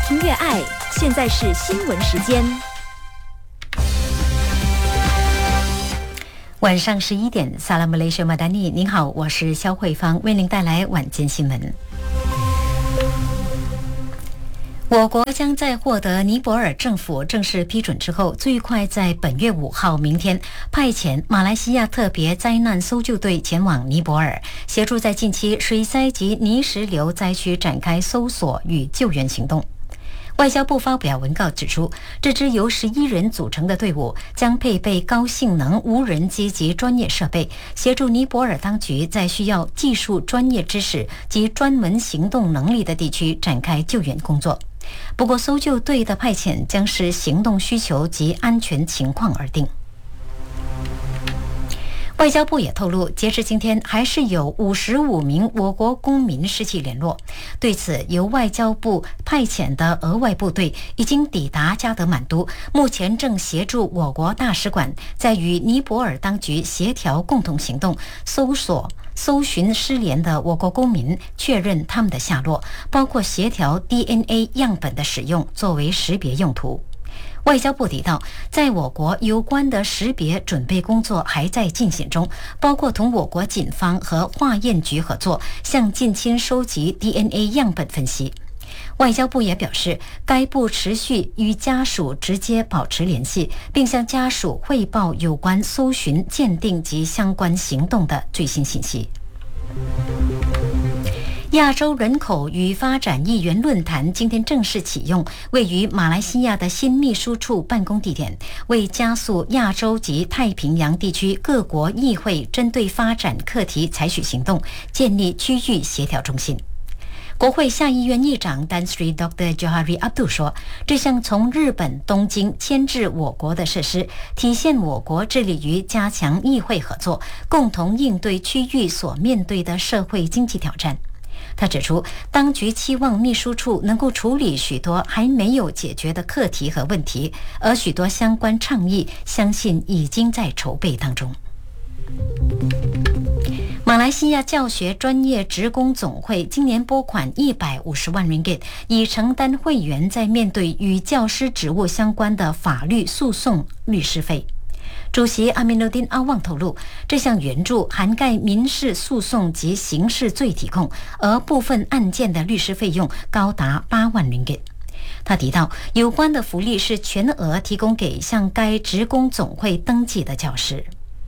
听越爱。现在是新闻时间。 晚上11点，萨拉姆雷什马丹尼，您好，我是肖慧芳，为您带来晚间新闻。我国将在获得尼泊尔政府正式批准之后，最快在本月5号明天派遣马来西亚特别灾难搜救队前往尼泊尔，协助在近期水灾及泥石流灾区展开搜索与救援行动。外交部发表文告指出，这支由11人组成的队伍将配备高性能无人机及专业设备，协助尼泊尔当局在需要技术专业知识及专门行动能力的地区展开救援工作。不过，搜救队的派遣将视行动需求及安全情况而定。外交部也透露，截至今天还是有55名我国公民失去联络。对此，由外交部派遣的额外部队已经抵达加德满都，目前正协助我国大使馆在与尼泊尔当局协调共同行动，搜寻失联的我国公民，确认他们的下落，包括协调 DNA 样本的使用作为识别用途。外交部提到，在我国有关的识别准备工作还在进行中，包括同我国警方和化验局合作，向近亲收集 DNA 样本分析。外交部也表示，该部持续与家属直接保持联系，并向家属汇报有关搜寻、鉴定及相关行动的最新信息。亚洲人口与发展议员论坛今天正式启用位于马来西亚的新秘书处办公地点，为加速亚洲及太平洋地区各国议会针对发展课题采取行动，建立区域协调中心。国会下议院议长丹斯里 Dr. Johari Abdul 说，这项从日本东京迁至我国的设施，体现我国致力于加强议会合作，共同应对区域所面对的社会经济挑战。他指出，当局期望秘书处能够处理许多还没有解决的课题和问题，而许多相关倡议相信已经在筹备当中。马来西亚教学专业职工总会今年拨款150万 ringgit， 以承担会员在面对与教师职务相关的法律诉讼律师费。主席阿米努丁阿旺透露，这项援助涵盖民事诉讼及刑事罪提控，而部分案件的律师费用高达8万 ringgit。他提到，有关的福利是全额提供给向该职工总会登记的教师。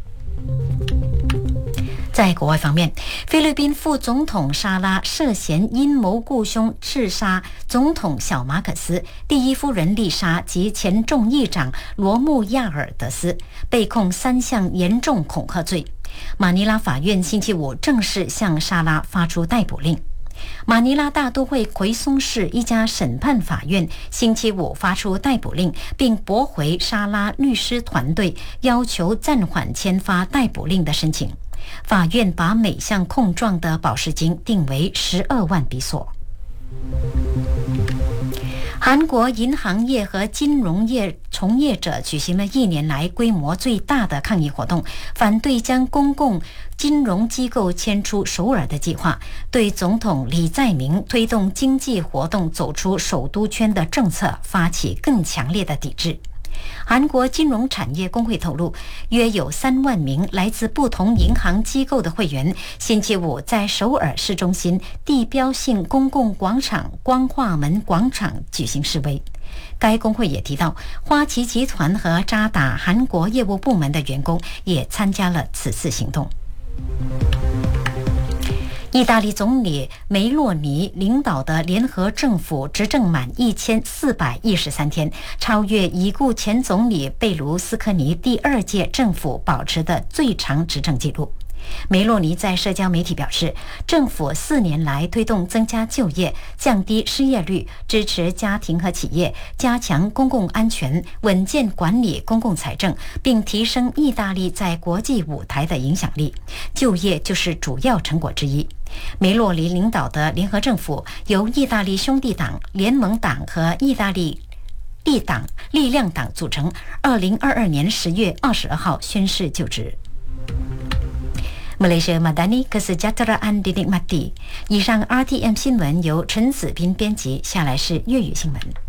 在国外方面，菲律宾副总统沙拉涉嫌阴谋雇凶刺杀总统小马可斯、第一夫人丽莎及前众议长罗穆亚尔德斯，被控3项严重恐吓罪。马尼拉法院星期五正式向沙拉发出逮捕令。马尼拉大都会奎松市一家审判法院星期五发出逮捕令，并驳回沙拉律师团队要求暂缓签发逮捕令的申请。法院把每项控状的保释金定为12万比索。韩国银行业和金融业从业者举行了1年来规模最大的抗议活动，反对将公共金融机构迁出首尔的计划，对总统李在明推动经济活动走出首都圈的政策发起更强烈的抵制。韩国金融产业工会透露，约有3万名来自不同银行机构的会员星期五在首尔市中心地标性公共广场光化门广场举行示威。该工会也提到，花旗集团和渣打韩国业务部门的员工也参加了此次行动。意大利总理梅洛尼领导的联合政府执政满1413天，超越已故前总理贝卢斯科尼第2届政府保持的最长执政记录。梅洛尼在社交媒体表示，政府4年来推动增加就业、降低失业率、支持家庭和企业、加强公共安全、稳健管理公共财政，并提升意大利在国际舞台的影响力。就业就是主要成果之一。梅洛尼领导的联合政府由意大利兄弟党、联盟党和意大利力量党组成，2022年10月22号宣誓就职。 Malaysia Madani Kesejahteraan dinikmati。以上 RTM 新闻由陈子斌编辑，下来是粤语新闻。